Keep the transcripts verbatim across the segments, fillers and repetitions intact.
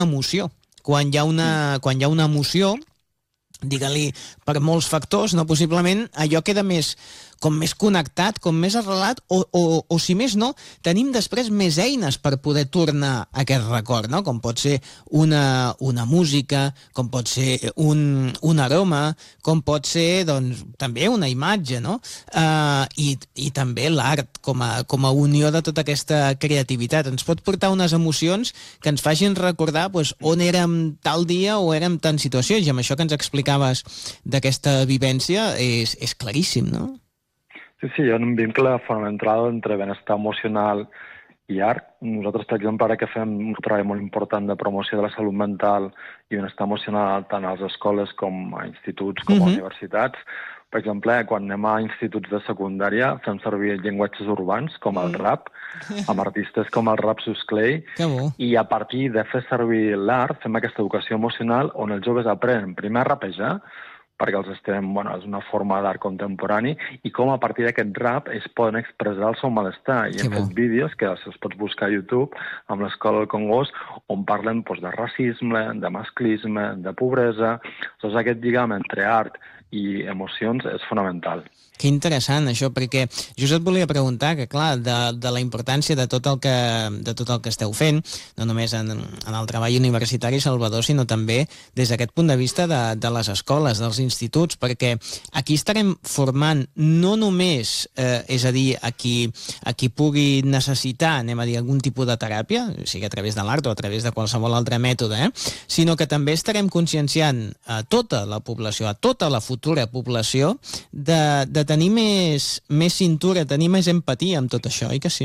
emoció. Quan hi ha una, quan hi ha una emoció, digue-li, per molts factors, no, possiblement allò queda més, com més connectat, com més arrelat, o, o, o si més no, tenim després més eines per poder tornar a aquest record, no? Com pot ser una, una música, com pot ser un, un aroma, com pot ser, doncs, també una imatge, no? Uh, i, i també l'art com a, com a unió de tota aquesta creativitat. Ens pot portar unes emocions que ens facin recordar doncs, on érem tal dia o érem tan situacions, i amb això que ens explicaves d'aquesta vivència és, és claríssim, no? Sí, sí, hi ha un vincle fonamental entre benestar emocional i art. Nosaltres, per exemple, ara que fem un treball molt important de promoció de la salut mental i benestar emocional tant a les escoles com a instituts com a uh-huh. universitats, per exemple, quan anem a instituts de secundària fem servir llenguatges urbans com el rap, amb artistes com el Rapsus Clay, i a partir de fer servir l'art fem aquesta educació emocional on els joves aprenen primer a rapejar, perquè els estem, bueno, és una forma d'art contemporani, i com a partir d'aquest rap es poden expressar el seu malestar. I hem fet vídeos que els pots buscar a YouTube amb l'Escola del Congost, on parlen doncs, de racisme, de masclisme, de pobresa. Doncs aquest lligam entre art i emocions és fonamental. Que interessant, això, perquè just et volia preguntar que, clar, de, de la importància de tot el que, de tot el que esteu fent, no només en, en el treball universitari, Salvador, sinó també des d'aquest punt de vista de, de les escoles, dels instituts, perquè aquí estarem formant no només, eh, és a dir, a qui, a qui pugui necessitar, anem a dir, algun tipus de teràpia, sigui a través de l'art o a través de qualsevol altre mètode, eh, sinó que també estarem conscienciant a tota la població, a tota la futura població, de, de tenir més, més cintura, tenir més empatia amb tot això, oi que sí?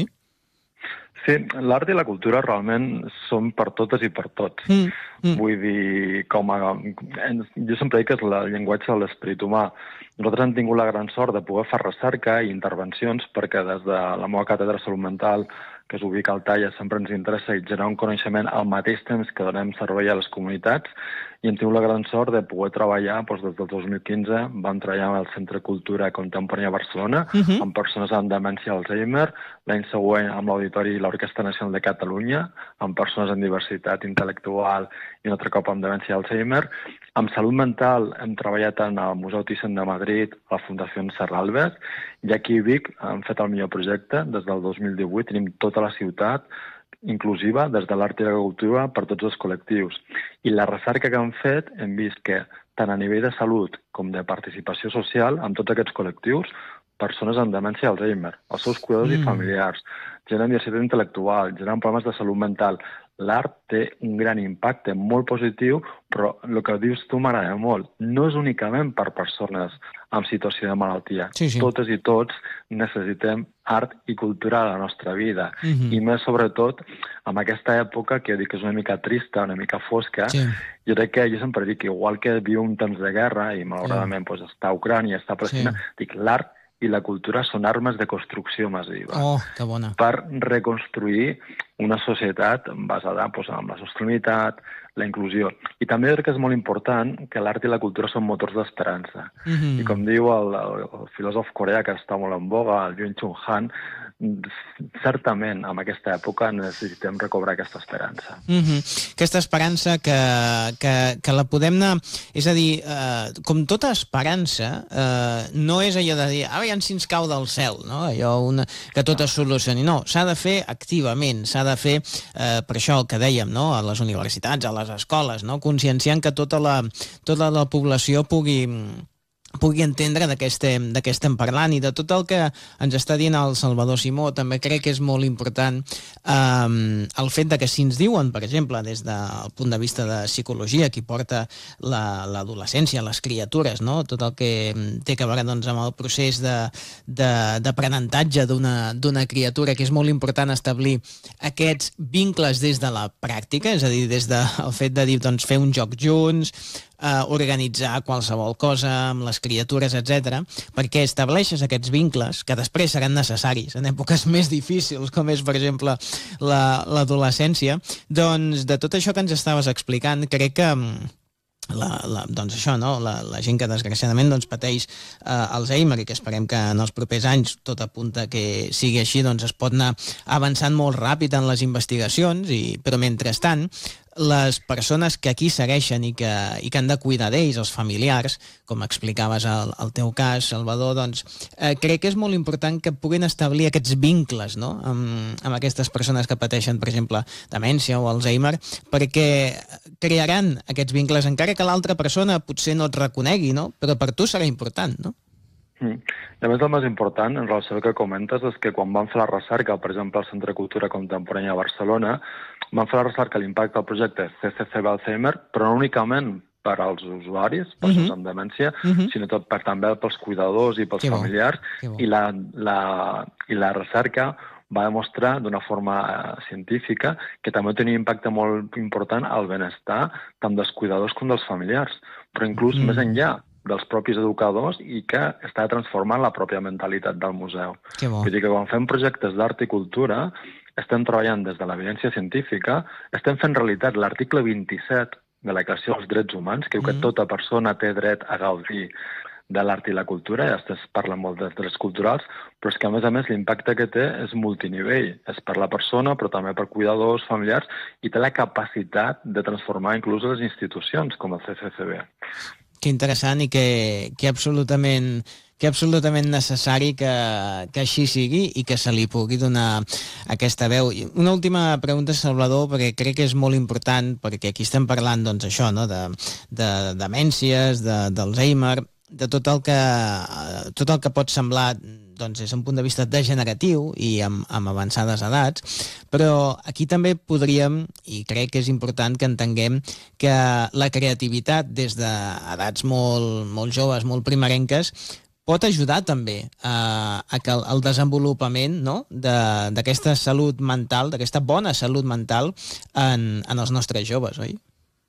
Sí, l'art i la cultura realment són per totes i per tots. Mm, mm. Vull dir, com a... jo sempre dic que és el llenguatge de l'esperit humà. Nosaltres hem tingut la gran sort de poder fer recerca i intervencions perquè des de la meva càtedra de salut mental, que es ubica al Talla, sempre ens interessa generar un coneixement al mateix temps que donem servei a les comunitats, i hem tingut la gran sort de poder treballar doncs, des del dos mil quinze, vam treballar al Centre Cultura Contemporània a Barcelona, uh-huh. amb persones amb demència Alzheimer, l'any següent amb l'Auditori i l'Orquestra Nacional de Catalunya, amb persones amb diversitat intel·lectual i un altre cop amb demència Alzheimer. Amb salut mental hem treballat en el Museu Thyssen de Madrid, a la Fundació Serralbes, i aquí a Vic hem fet el millor projecte des del dos mil divuit, tenim tota la ciutat inclusiva des de l'art i la cultura per tots els col·lectius. I la recerca que hem fet hem vist que tant a nivell de salut com de participació social amb tots aquests col·lectius, persones amb demència Alzheimer, els seus cuidadors mm. i familiars, gent amb diversitat intel·lectual, gent amb problemes de salut mental. L'art té un gran impacte molt positiu, però el que dius tu m'agrada molt. No és únicament per persones amb situació de malaltia. Sí, sí. Totes i tots necessitem art i cultura a la nostra vida. Mm-hmm. I més sobretot en aquesta època que jo dic que és una mica trista, una mica fosca. Sí. Jo crec que jo sempre dic que igual que viu un temps de guerra i malauradament sí. doncs, està a Ucrània, està a Palestina, sí. dic l'art i la cultura són armes de construcció massiva. Oh, que bona. Per reconstruir una societat basada doncs, en la sostenibilitat, la inclusió. I també crec que és molt important que l'art i la cultura són motors d'esperança. Mm-hmm. I com diu el, el, el filòsof coreà que està molt en boga, el Byung-Chul Han, certament en aquesta època necessitem recobrar aquesta esperança. Mm-hmm. Aquesta esperança que, que, que la podem anar... És a dir, eh, com tota esperança, eh, no és allò de dir ah, ja ens cau del cel, no? Allò una, que tot es solucioni. No, s'ha de fer activament, s'ha de fer eh, per això el que dèiem, no? A les universitats, a les escoles, no? Conscienciant que tota la, tota la població pugui... pugui entendre de què estem, de què estem parlant i de tot el que ens està dient el Salvador Simó. També crec que és molt important um, el fet de que si ens diuen, per exemple, des del punt de vista de psicologia, qui porta l'adolescència, les criatures, no? Tot el que té a veure doncs, amb el procés d'aprenentatge d'una criatura, que és molt important establir aquests vincles des de la pràctica, és a dir, des del fet de dir, doncs, fer un joc junts, Uh, organitzar qualsevol cosa amb les criatures, etcètera, perquè estableixes aquests vincles que després seran necessaris en èpoques més difícils, com és, per exemple, l'adolescència. Doncs de tot això que ens estaves explicant, crec que La, la, doncs això, no? la, la gent que desgraciadament doncs, pateix eh, Alzheimer i que esperem que en els propers anys tot apunta que sigui així, doncs es pot anar avançant molt ràpid en les investigacions, i, però mentrestant les persones que aquí segueixen i que, i que han de cuidar d'ells, els familiars, com explicaves al, al teu cas, Salvador, doncs eh, crec que és molt important que puguin establir aquests vincles, no?, amb, amb aquestes persones que pateixen, per exemple, demència o Alzheimer, perquè crearan aquests vincles, encara que l'altra persona potser no et reconegui, no?, però per tu serà important, no? Mm. I a més, el més important, en relació al que comentes, és que quan vam fer la recerca, per exemple, al Centre de Cultura Contemporània a Barcelona, vam fer la recerca a l'impacte del projecte C C C B Alzheimer, però no únicament per als usuaris, persones uh -huh. amb demència, uh -huh. sinó tot per, també pels cuidadors i pels que familiars, bo, i la, la, i la recerca va demostrar d'una forma uh, científica que també tenia impacte molt important al benestar tant dels cuidadors com dels familiars, però inclús mm. més enllà dels propis educadors i que està transformant la pròpia mentalitat del museu. Vull dir que quan fem projectes d'art i cultura estem treballant des de l'evidència científica, estem fent realitat l'article vint-i-set de la Declaració dels Drets Humans, que diu mm. que tota persona té dret a gaudir de l'art i la cultura, ja es parla molt dels drets culturals, però és que a més a més l'impacte que té és multinivell, és per la persona però també per cuidadors, familiars, i té la capacitat de transformar inclús les institucions com el C C C B. Que interessant i que, que absolutament que absolutament necessari que, que així sigui i que se li pugui donar aquesta veu. Una última pregunta, Salvador, perquè crec que és molt important, perquè aquí estem parlant, doncs, això, no?, de, de demències, de, d'Alzheimer, de tot el que tot el que pot semblar, doncs, des d'un punt de vista degeneratiu i amb, amb avançades edats, però aquí també podríem, i crec que és important que entenguem que la creativitat des d'edats molt, molt joves, molt primerenques, pot ajudar també a, a que el, el desenvolupament, no?, de, d'aquesta salut mental, d'aquesta bona salut mental en, en els nostres joves, oi?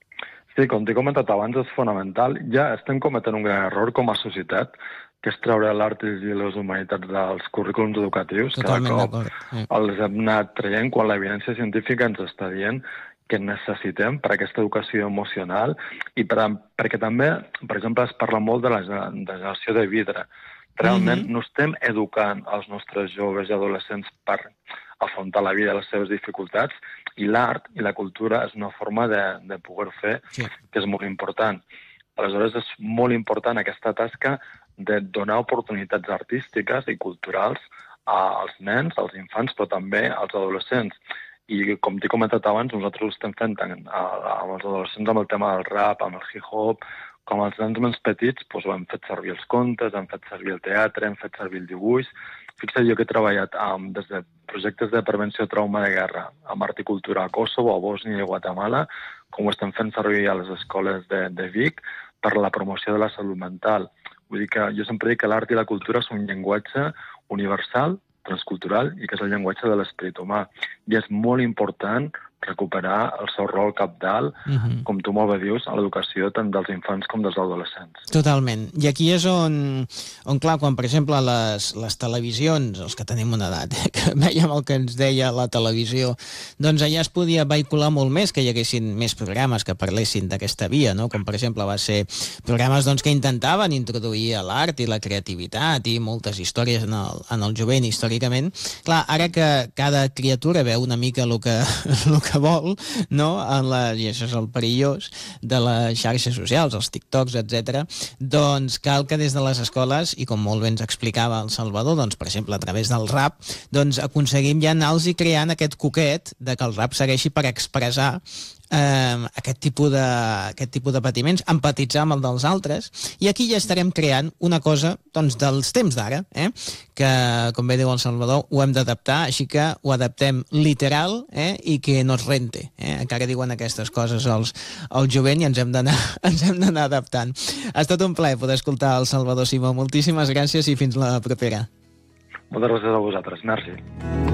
Sí, com t'he comentat abans, és fonamental. Ja estem cometent un gran error com a societat, que és treure l'art i les humanitats dels currículums educatius. Totalment cada cop sí. els hem anat traient quan l'evidència científica ens està dient que necessitem per a aquesta educació emocional i per a, perquè també, per exemple, es parla molt de la generació de vidre. Realment mm-hmm. no estem educant els nostres joves i adolescents per afrontar la vida i les seves dificultats, i l'art i la cultura és una forma de, de poder fer sí. que és molt important. Aleshores, és molt important aquesta tasca de donar oportunitats artístiques i culturals als nens, als infants, però també als adolescents. I com t'he comentat abans, nosaltres ho estem fent tant amb els adolescents amb el tema del rap, amb el hip-hop, com els nens més petits, doncs ho hem fet servir els contes, hem fet servir el teatre, hem fet servir el dibuix. Fixa't, jo que he treballat um, des de projectes de prevenció de trauma de guerra, amb art i cultura a Kosovo, a Bòsnia i Guatemala, com ho estem fent servir a les escoles de, de Vic per la promoció de la salut mental. Vull dir que jo sempre dic que l'art i la cultura són un llenguatge universal, transcultural, i que és el llenguatge de l'esperit humà. I és molt important recuperar el seu rol cabdal, uh-huh. com tu molt bé dius, a l'educació tant dels infants com dels adolescents. Totalment. I aquí és on, on clar, quan, per exemple, les, les televisions, els que tenim una edat, eh, que veiem el que ens deia la televisió, doncs allà es podia vehicular molt més, que hi haguessin més programes que parlessin d'aquesta via, no? Com, per exemple, va ser programes doncs, que intentaven introduir l'art i la creativitat i moltes històries en el, en el jovent, històricament. Clar, ara que cada criatura veu una mica el que, el que vol, no? En la, i això és el perillós de les xarxes socials, els TikToks, etcètera, doncs cal que des de les escoles, i com molt bé ens explicava el Salvador, doncs, per exemple, a través del rap, doncs aconseguim ja anar-los creant aquest coquet de que el rap segueixi per expressar eh, aquest, tipus de, aquest tipus de patiments, empatitzar amb el dels altres, i aquí ja estarem creant una cosa doncs, dels temps d'ara, eh? Que, com bé diu el Salvador, ho hem d'adaptar, així que ho adaptem literal eh? I que no es rente. Eh? Encara diuen aquestes coses als, al jovent i ens hem d'anar ens hem d'anar adaptant. Ha estat un plaer poder escoltar el Salvador Simó. Moltíssimes gràcies i fins la propera. Moltes gràcies a vosaltres. Merci.